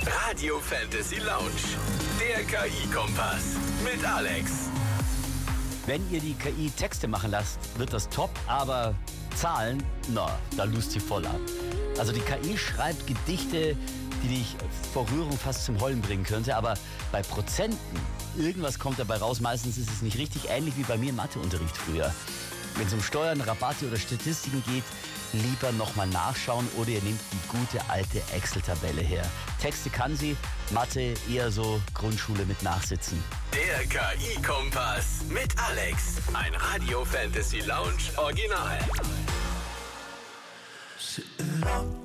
Radio Fantasy Lounge, der KI-Kompass mit Alex. Wenn ihr die KI Texte machen lasst, wird das top, aber Zahlen, da lust sie voll ab. Also die KI schreibt Gedichte, die dich vor Rührung fast zum Heulen bringen könnte, aber bei Prozenten, irgendwas kommt dabei raus, meistens ist es nicht richtig, ähnlich wie bei mir im Matheunterricht früher. Wenn es um Steuern, Rabatte oder Statistiken geht, lieber nochmal nachschauen oder ihr nehmt die gute alte Excel-Tabelle her. Texte kann sie, Mathe eher so Grundschule mit Nachsitzen. Der KI-Kompass mit Alex, ein Radio Fantasy Lounge Original. Sitting up